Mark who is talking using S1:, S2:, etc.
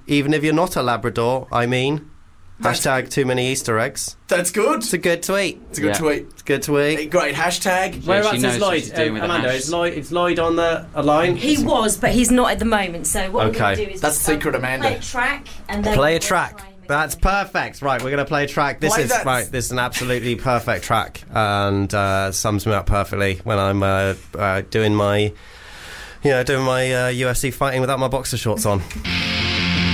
S1: even if you're not a Labrador, I mean. Hashtag too many Easter eggs.
S2: That's good.
S1: It's a good tweet.
S2: It's a good tweet.
S1: It's a good tweet.
S2: Great hashtag.
S3: Whereabouts is Lloyd? Amanda, is Lloyd on the line?
S4: He was, but he's not at the moment. So what we're going to do is
S2: that's the secret, Amanda.
S4: Play a track and then
S1: play a track. That's perfect. Right, we're going to play a track. This is an absolutely perfect track, and sums me up perfectly when I'm doing my UFC fighting without my boxer shorts on.